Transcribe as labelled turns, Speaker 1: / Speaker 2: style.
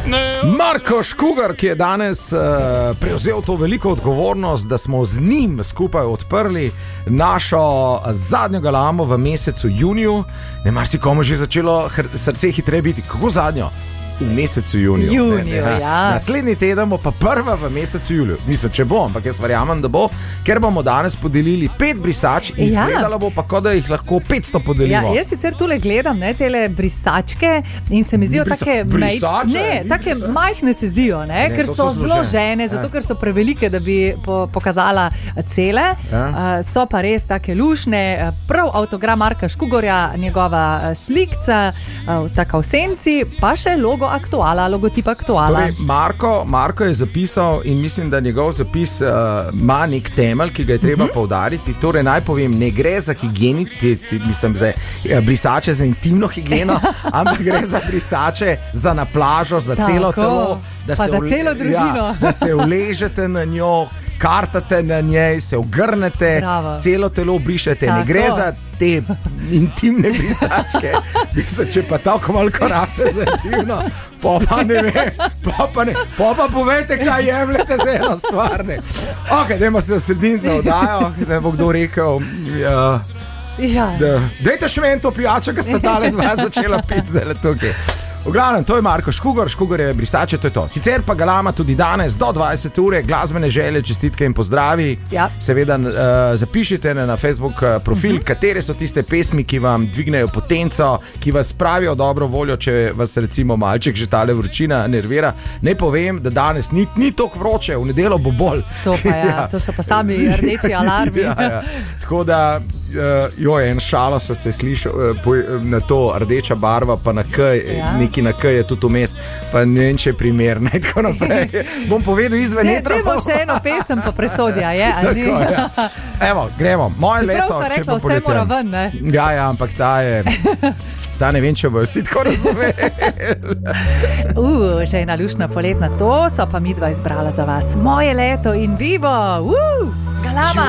Speaker 1: Marko Škugar, ki je danes prevzel to veliko odgovornost, da smo z njim skupaj odprli našo zadnjo galamo v mesecu juniju. Ne, marsikomu že začelo srce hitreje biti. Kako zadnjo? V mesecu juniju.
Speaker 2: Ja.
Speaker 1: Naslednji teden bo pa prva v mesecu juliju. Mislim, če bo, ampak jaz verjamem, da bo, ker bomo danes podelili 5 brisač, izgledalo bo pa, kot da jih lahko 500 podelimo.
Speaker 2: Ja, jaz sicer tule gledam, tele brisačke in se mi zdijo take majhne se zdijo, ker so zložene, zato ker so prevelike, da bi pokazala cele. So pa res take lušne, prav avtogram Marka Škugarja, njegova slikca, taka v senci, pa še logo Aktuala, logotip Aktuala.
Speaker 1: Torej, Marko je zapisal in mislim, da njegov zapis ima nek temelj, ki ga je treba poudariti. Torej, naj povem, ne gre za mislim, za brisače za intimno higieno, ampak gre za brisače za na plažo, za celo telo.
Speaker 2: Pa za celo družino.
Speaker 1: Da se uležete na njo, kartate na njej, se ogrnete, celo telo brišete. Ne gre za te intimne brisačke. Če pa tako malo korate za intimno, pa ne ve, pa povejte, kaj jemljete za eno stvar. Ok, dajmo se osrediniti na oddajo, da bo kdo rekel... Dajte še meni to pijačo, ki sta tale dva začela piti zdaj tukaj. V glavnem, to je Marko Škugar, Škugarjeve brisače, to je to. Sicer pa galama tudi danes do 20 ure, glasbene želje, čestitke in pozdravi.
Speaker 2: Ja.
Speaker 1: Seveda zapišite na Facebook profil, katere so tiste pesmi, ki vam dvignejo potenco, ki vas spravijo dobro voljo, če vas recimo malček že tale vročina nervira. Ne povem, da danes ni toliko vroče, v nedeljo bo bolj.
Speaker 2: To pa ja, to so pa sami rdeči alarmi.
Speaker 1: Tako da, en šalo se slišal na to rdeča barva, pa na kaj, neki na kaj je tudi vmes, pa ne vem, če je primerno, tako naprej. Bom povedal izven etra.
Speaker 2: Ne, dajmo še eno pesem pa presodja, ali
Speaker 1: ne? Evo, gremo. Moje leto,
Speaker 2: čeprav so rekla, vse mora ven, ne?
Speaker 1: Ja, ampak ta ne vem, če bo vsi tako razumeli.
Speaker 2: Že ena lušna poletna, to so pa midva izbrala za vas. Moje leto in vivo, galama.